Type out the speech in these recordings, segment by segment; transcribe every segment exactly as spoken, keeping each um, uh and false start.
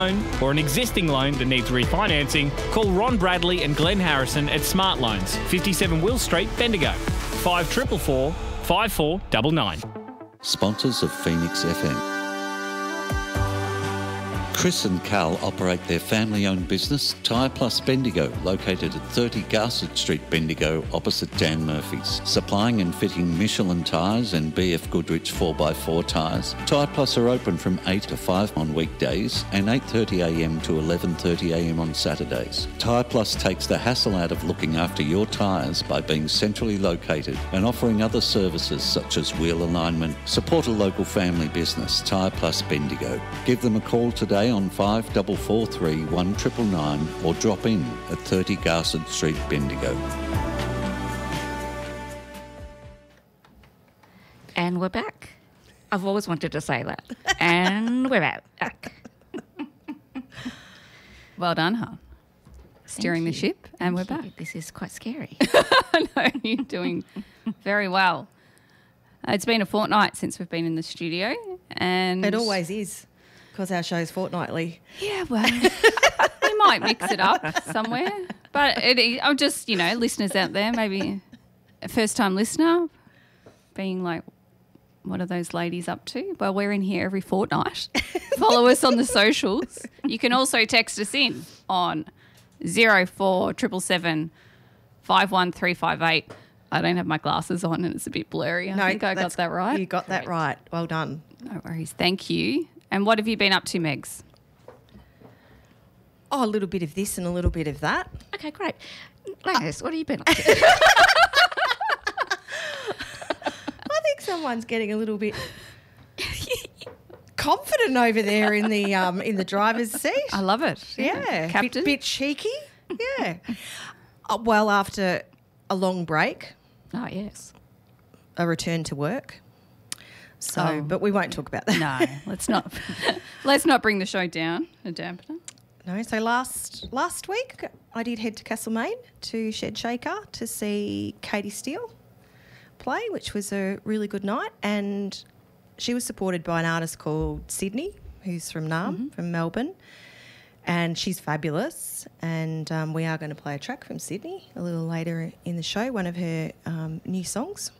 or an existing loan that needs refinancing, call Ron Bradley and Glenn Harrison at Smart Loans, fifty-seven Will Street, Bendigo, five four four four, five four nine nine. Sponsors of Phoenix F M. Chris and Carl operate their family-owned business, Tyre Plus Bendigo, located at thirty Garsett Street, Bendigo, opposite Dan Murphy's. Supplying and fitting Michelin tyres and B F Goodrich four by four tyres. Tyre Plus are open from eight to five on weekdays and eight thirty a m to eleven thirty a m on Saturdays. Tyre Plus takes the hassle out of looking after your tyres by being centrally located and offering other services such as wheel alignment. Support a local family business, Tyre Plus Bendigo. Give them a call today on five four four three, one nine nine nine or drop in at thirty Garsett Street, Bendigo. And we're back. I've always wanted to say that. And we're back. Well done, huh? Steering the ship, and we're back. This is quite scary. No, you're doing very well. It's been a fortnight since we've been in the studio, and It always is, because our show's fortnightly. Yeah, well, we might mix it up somewhere. But it, I'm just, you know, listeners out there, maybe a first-time listener being like, what are those ladies up to? Well, we're in here every fortnight. Follow us on the socials. You can also text us in on zero four seven seven, five one three five eight. I don't have my glasses on and it's a bit blurry. I No, think I got that's- that right. You got that right. Well done. No worries. Thank you. And what have you been up to, Megs? Oh, a little bit of this and a little bit of that. Okay, great. Langus, what have you been up to? I think someone's getting a little bit confident over there in the um, in the driver's seat. I love it. Yeah, Captain. Bit, bit cheeky. Yeah. uh, well, after a long break, Oh, yes. a return to work. So, Oh. but we won't talk about that. No, let's not. Let's not bring the show down a dampener. No. So last last week, I did head to Castlemaine to Shed Shaker to see Katie Steele play, which was a really good night. And she was supported by an artist called Sydney, who's from Naarm, Mm-hmm. from Melbourne. And she's fabulous. And um, we are going to play a track from Sydney a little later in the show, one of her um, new songs.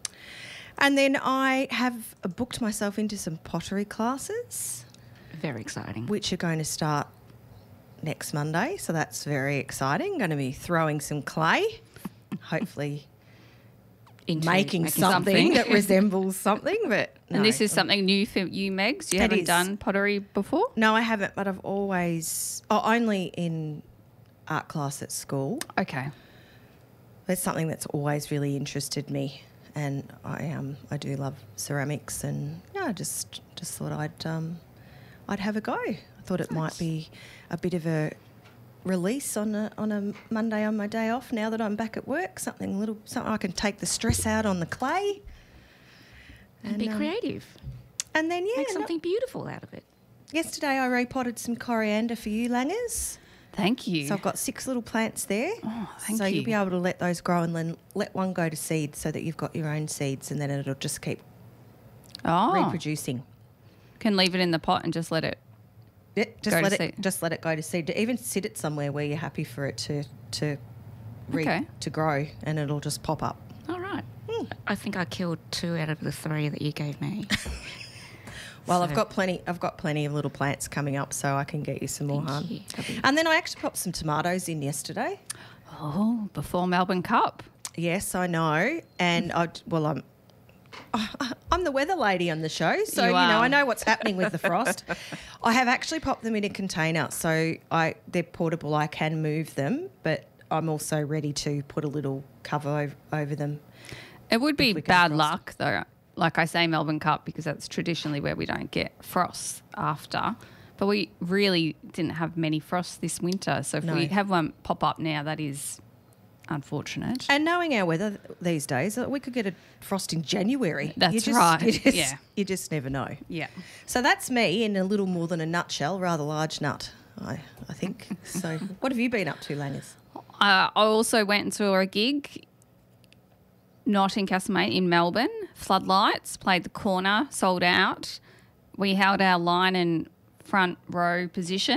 And then I have booked myself into some pottery classes, Very exciting. which are going to start next Monday. So that's very exciting. Going to be throwing some clay, hopefully Into making, making something, something. that resembles something. But And no. this is something new for you, Megs. You It haven't is. done pottery before? No, I haven't, but I've always, oh, only in art class at school. Okay. It's something that's always really interested me. And I um I do love ceramics, and yeah, I just just thought I'd um I'd have a go. I thought it might be a bit of a release on a on a Monday on my day off. Now that I'm back at work, something a little something I can take the stress out on the clay. And be um, creative. And then yeah, Make no- something beautiful out of it. yesterday I repotted some coriander for you, Langers. Thank you. So I've got six little plants there. Oh, thank so you. you'll be able to let those grow and then let one go to seed so that you've got your own seeds, and then it'll just keep oh, reproducing. can leave it in the pot and just let it. Yeah, just Go to let it seed. just let it go to seed. To even sit it somewhere where you're happy for it to to re- Okay. to grow, and it'll just pop up. All right. I think I killed two out of the three that you gave me. Well, So- I've got plenty. I've got plenty of little plants coming up, so I can get you some more, Thank hon. you. That'd be- And then I actually popped some tomatoes in yesterday. Oh, before Melbourne Cup. Yes, I know. And I well, I'm I'm the weather lady on the show, so You you, know are. I know what's happening with the frost. I have actually popped them in a container, so I they're portable. I can move them, but I'm also ready to put a little cover over, over them. It would be we get bad frost. luck, though. Like I say, Melbourne Cup, because that's traditionally where we don't get frosts after. But we really didn't have many frosts this winter. So if No. we have one pop up now, that is unfortunate. And knowing our weather these days, uh, we could get a frost in January. That's you just, right, You just, yeah. you just never know. Yeah. So that's me in a little more than a nutshell, rather large nut, I, I think. So what have you been up to, Langers? Uh, I also went and saw a gig, not in Castlemaine, in Melbourne. Floodlights, played the corner, sold out. We held our line and front row position.